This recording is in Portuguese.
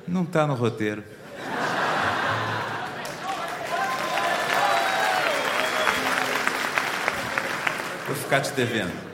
Não tá no roteiro. Vou ficar te devendo.